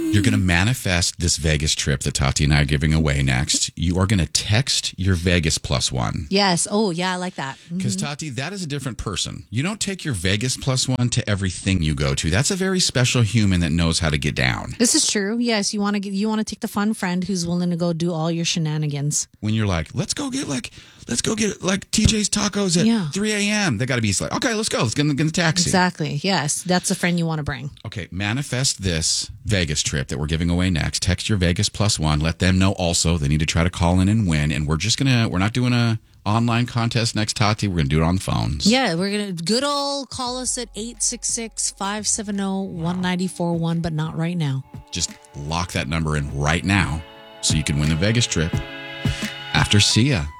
You're going to manifest this Vegas trip that Tati and I are giving away next. You are going to text your Vegas plus one. Yes. Oh, yeah, I like that. Because, Tati, that is a different person. You don't take your Vegas plus one to everything you go to. That's a very special human that knows how to get down. This is true. Yes, you want to take the fun friend who's willing to go do all your shenanigans. When you're like, let's go get TJ's tacos at 3 a.m. They got to be like, okay, let's go. Let's get in the taxi. Exactly. Yes, that's a friend you want to bring. Okay, manifest this Vegas trip that we're giving away next. Text your Vegas plus one. Let them know also they need to try to call in and win. And we're not doing a online contest next, Tati. We're going to do it on the phones. Yeah, we're going to good old call us at 866-570-1941, but not right now. Just lock that number in right now so you can win the Vegas trip after Sia.